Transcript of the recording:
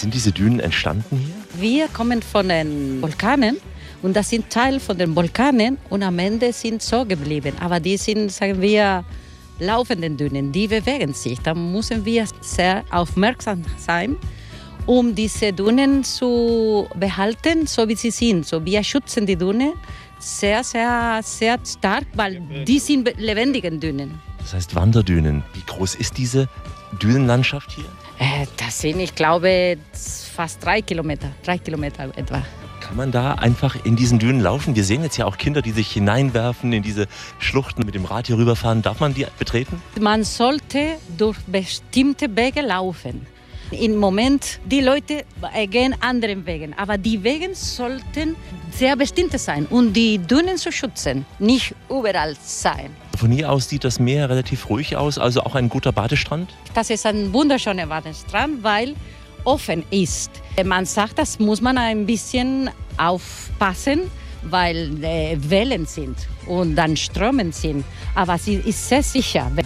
sind diese Dünen entstanden hier? Wir kommen von den Vulkanen und das sind Teil von den Vulkanen und am Ende sind so geblieben. Aber die sind, sagen wir, laufenden Dünen, die bewegen sich. Da müssen wir sehr aufmerksam sein, um diese Dünen zu behalten, so wie sie sind. So, wir schützen die Dünen sehr, sehr, sehr stark, weil die sind lebendige Dünen. Das heißt Wanderdünen. Wie groß ist diese Dünenlandschaft hier? Das sind, ich glaube, fast 3 Kilometer etwa. Kann man da einfach in diesen Dünen laufen? Wir sehen jetzt ja auch Kinder, die sich hineinwerfen in diese Schluchten, mit dem Rad hier rüberfahren. Darf man die betreten? Man sollte durch bestimmte Wege laufen. Im Moment, die Leute gehen anderen Wegen, aber die Wege sollten sehr bestimmt sein und die Dünen zu schützen, nicht überall sein. Von hier aus sieht das Meer relativ ruhig aus, also auch ein guter Badestrand? Das ist ein wunderschöner Badestrand, weil offen ist. Man sagt, das muss man ein bisschen aufpassen, weil Wellen sind und dann Strömen sind, aber sie ist sehr sicher.